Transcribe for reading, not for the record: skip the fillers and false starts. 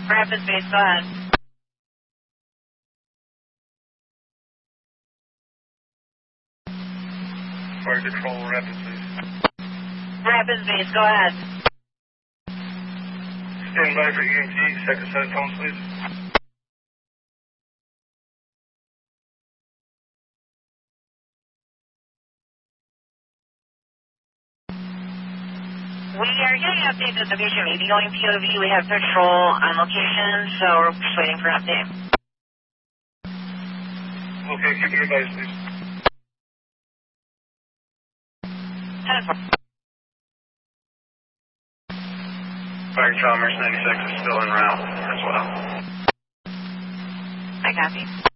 Rapids base, go ahead. Fire control, Rapids base. Rapids base, go ahead. Stand by for EMT, second set of tones, please. We are getting updates that the patient may be going POV. We have patrol on location, so we're just waiting for an update. Okay, keep me advised, please. 10-4. Fire control, Emerge 96 is still en route as well. I copy.